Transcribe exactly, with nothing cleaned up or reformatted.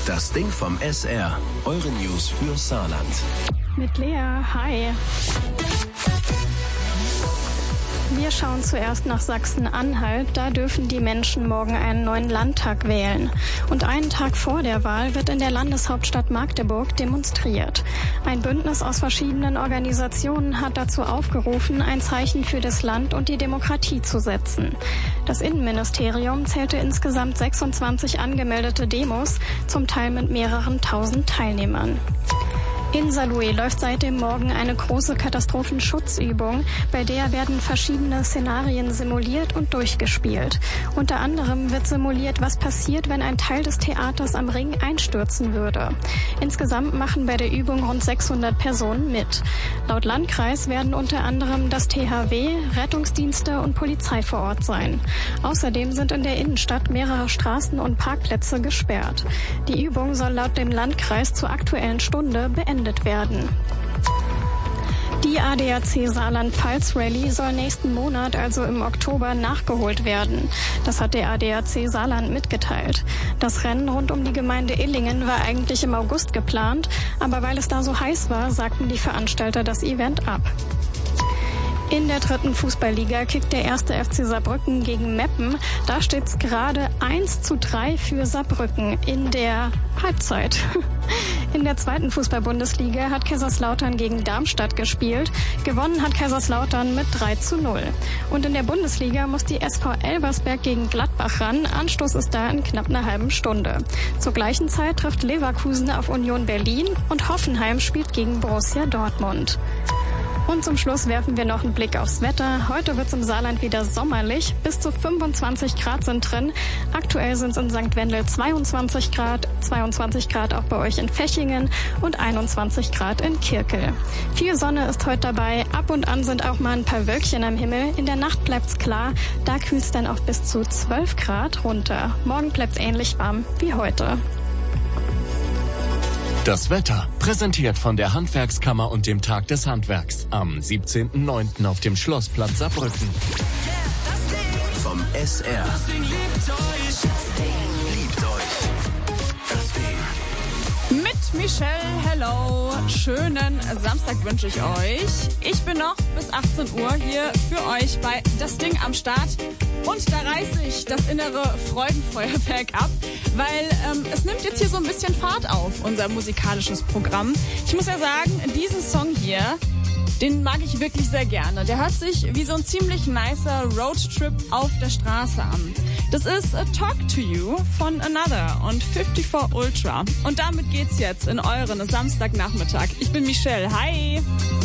Das Ding vom S R. Eure News für Saarland. Mit Lea, hi. Wir schauen zuerst nach Sachsen-Anhalt. Da dürfen die Menschen morgen einen neuen Landtag wählen. Und einen Tag vor der Wahl wird in der Landeshauptstadt Magdeburg demonstriert. Ein Bündnis aus verschiedenen Organisationen hat dazu aufgerufen, ein Zeichen für das Land und die Demokratie zu setzen. Das Innenministerium zählte insgesamt sechsundzwanzig angemeldete Demos, zum Teil mit mehreren tausend Teilnehmern. In Saarlouis läuft seit dem Morgen eine große Katastrophenschutzübung, bei der werden verschiedene Szenarien simuliert und durchgespielt. Unter anderem wird simuliert, was passiert, wenn ein Teil des Theaters am Ring einstürzen würde. Insgesamt machen bei der Übung rund sechshundert Personen mit. Laut Landkreis werden unter anderem das T H W, Rettungsdienste und Polizei vor Ort sein. Außerdem sind in der Innenstadt mehrere Straßen und Parkplätze gesperrt. Die Übung soll laut dem Landkreis zur aktuellen Stunde beendet werden. Die A D A C Saarland-Pfalz Rallye soll nächsten Monat, also im Oktober, nachgeholt werden. Das hat der A D A C Saarland mitgeteilt. Das Rennen rund um die Gemeinde Illingen war eigentlich im August geplant, aber weil es da so heiß war, sagten die Veranstalter das Event ab. In der dritten Fußballliga kickt der erste F C Saarbrücken gegen Meppen. Da steht es gerade eins zu drei für Saarbrücken in der Halbzeit. In der zweiten Fußball-Bundesliga hat Kaiserslautern gegen Darmstadt gespielt. Gewonnen hat Kaiserslautern mit drei zu null. Und in der Bundesliga muss die S V Elversberg gegen Gladbach ran. Anstoß ist da in knapp einer halben Stunde. Zur gleichen Zeit trifft Leverkusen auf Union Berlin und Hoffenheim spielt gegen Borussia Dortmund. Und zum Schluss werfen wir noch einen Blick aufs Wetter. Heute wird es im Saarland wieder sommerlich. Bis zu fünfundzwanzig Grad sind drin. Aktuell sind es in Sankt Wendel zweiundzwanzig Grad, zweiundzwanzig Grad auch bei euch in Fechingen und einundzwanzig Grad in Kirkel. Viel Sonne ist heute dabei. Ab und an sind auch mal ein paar Wölkchen am Himmel. In der Nacht bleibt's klar. Da kühlt's dann auf bis zu zwölf Grad runter. Morgen bleibt's ähnlich warm wie heute. Das Wetter, präsentiert von der Handwerkskammer und dem Tag des Handwerks am siebzehnten neunten auf dem Schlossplatz Saarbrücken. Vom S R. Das Ding liebt euch. Das Ding liebt euch. Das Ding. Mit Michelle, hello. Schönen Samstag wünsche ich euch. Ich bin noch bis achtzehn Uhr hier für euch bei Das Ding am Start. Und da reiße ich das innere Freudenfeuerwerk ab, weil ähm, es nimmt jetzt hier so ein bisschen Fahrt auf, unser musikalisches Programm. Ich muss ja sagen, diesen Song hier, den mag ich wirklich sehr gerne. Der hört sich wie so ein ziemlich nicer Roadtrip auf der Straße an. Das ist A Talk to You von Another und vierundfünfzig Ultra. Und damit geht's jetzt in euren Samstagnachmittag. Ich bin Michelle, hi!